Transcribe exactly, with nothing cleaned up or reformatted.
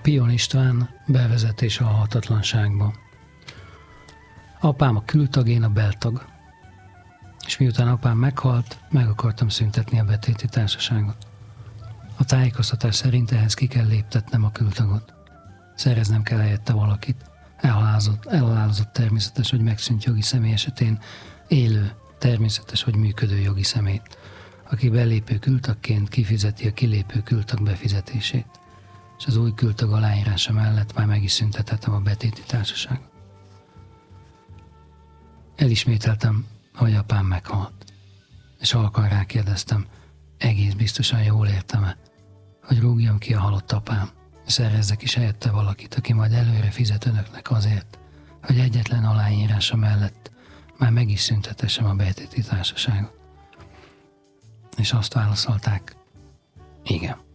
Pion István, bevezetés a halhatatlanságba. Apám a kültag, én a beltag. És miután apám meghalt, meg akartam szüntetni a betéti társaságot. A tájékoztatás szerint ehhez ki kell léptetnem a kültagot. Szereznem kell helyette valakit. Elhalálozott, elhalálozott természetes, hogy megszűnt jogi személy esetén élő, természetes, hogy működő jogi személyt, aki belépő kültagként kifizeti a kilépő kültag befizetését, és az új kültag aláírása mellett már meg is szüntetettem a betéti társaságot. Elismételtem, hogy apám meghalt, és halkan rákérdeztem, egész biztosan jól értem-e, hogy rúgjam ki a halott apám, és szerezzek is helyette valakit, aki majd előre fizet önöknek azért, hogy egyetlen aláírása mellett már meg is szüntetessem a betéti társaságot. És azt válaszolták, igen.